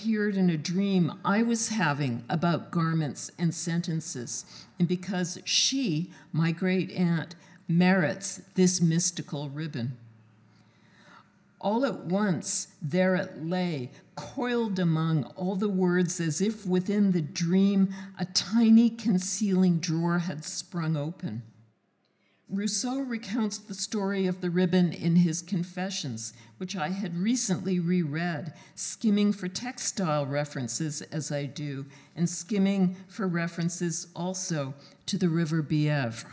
appeared in a dream I was having about garments and sentences, and because she, my great aunt, merits this mystical ribbon. All at once, there it lay, coiled among all the words as if within the dream a tiny concealing drawer had sprung open. Rousseau recounts the story of the ribbon in his Confessions, which I had recently reread, skimming for textile references as I do, and skimming for references also to the river Bièvre.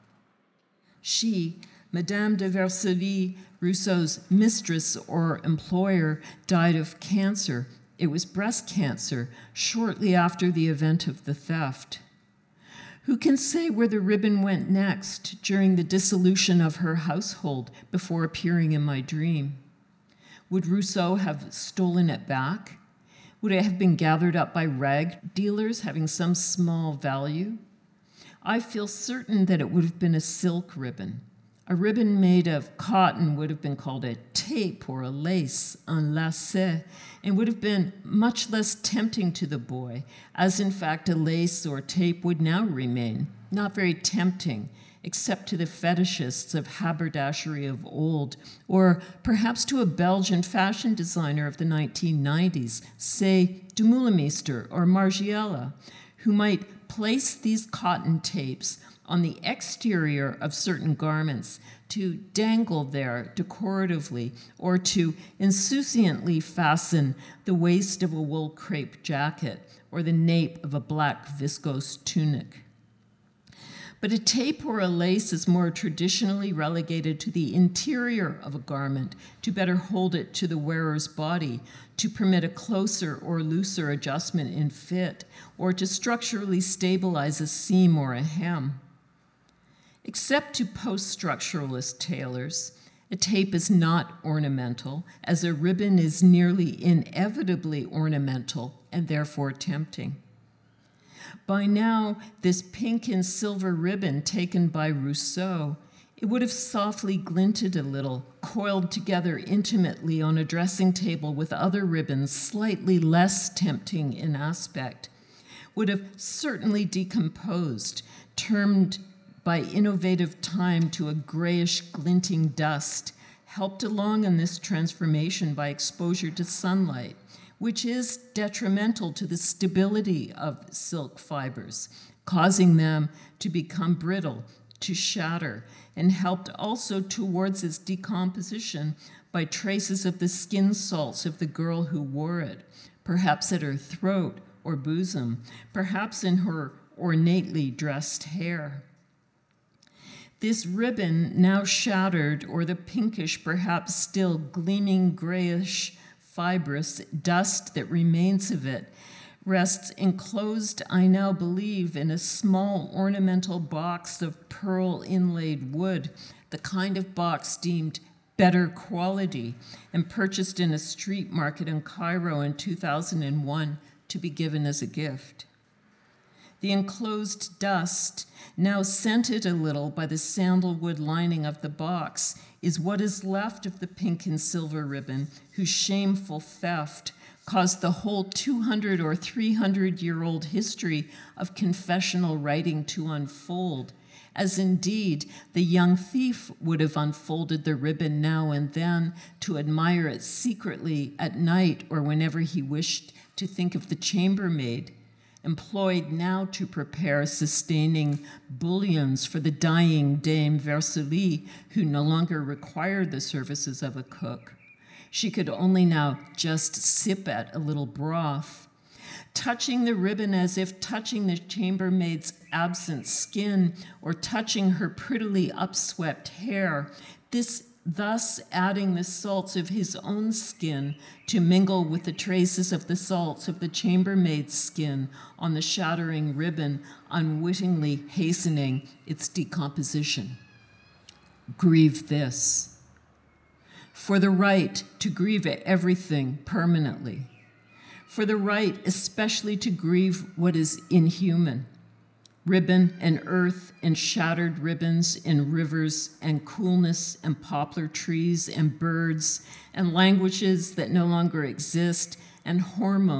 She, Madame de Versailles, Rousseau's mistress or employer, died of cancer. It was breast cancer, shortly after the event of the theft. Who can say where the ribbon went next during the dissolution of her household before appearing in my dream? Would Rousseau have stolen it back? Would it have been gathered up by rag dealers having some small value? I feel certain that it would have been a silk ribbon. A ribbon made of cotton would have been called a tape or a lace, un lacet, and would have been much less tempting to the boy, as in fact a lace or tape would now remain, not very tempting, except to the fetishists of haberdashery of old, or perhaps to a Belgian fashion designer of the 1990s, say Dumoulemeister or Margiela, who might place these cotton tapes on the exterior of certain garments to dangle there decoratively or to insouciantly fasten the waist of a wool crepe jacket or the nape of a black viscose tunic. But a tape or a lace is more traditionally relegated to the interior of a garment to better hold it to the wearer's body, to permit a closer or looser adjustment in fit, or to structurally stabilize a seam or a hem. Except to post-structuralist tailors, a tape is not ornamental, as a ribbon is nearly inevitably ornamental and therefore tempting. By now, this pink and silver ribbon taken by Rousseau, it would have softly glinted a little, coiled together intimately on a dressing table with other ribbons slightly less tempting in aspect, would have certainly decomposed, turned by innovative time to a grayish glinting dust, helped along in this transformation by exposure to sunlight, which is detrimental to the stability of silk fibers, causing them to become brittle, to shatter, and helped also towards its decomposition by traces of the skin salts of the girl who wore it, perhaps at her throat or bosom, perhaps in her ornately dressed hair. This ribbon, now shattered, or the pinkish, perhaps still gleaming grayish fibrous dust that remains of it, rests enclosed, I now believe, in a small ornamental box of pearl inlaid wood, the kind of box deemed better quality and purchased in a street market in Cairo in 2001 to be given as a gift. The enclosed dust, now scented a little by the sandalwood lining of the box, is what is left of the pink and silver ribbon, whose shameful theft caused the whole 200 or 300-year-old history of confessional writing to unfold, as indeed the young thief would have unfolded the ribbon now and then to admire it secretly at night or whenever he wished to think of the chambermaid, employed now to prepare sustaining bouillons for the dying Dame Versailles, who no longer required the services of a cook. She could only now just sip at a little broth. Touching the ribbon as if touching the chambermaid's absent skin or touching her prettily upswept hair, this thus adding the salts of his own skin to mingle with the traces of the salts of the chambermaid's skin on the shattering ribbon, unwittingly hastening its decomposition. Grieve this. For the right to grieve at everything permanently. For the right especially to grieve what is inhuman. Ribbon and earth and shattered ribbons in rivers and coolness and poplar trees and birds and languages that no longer exist and hormones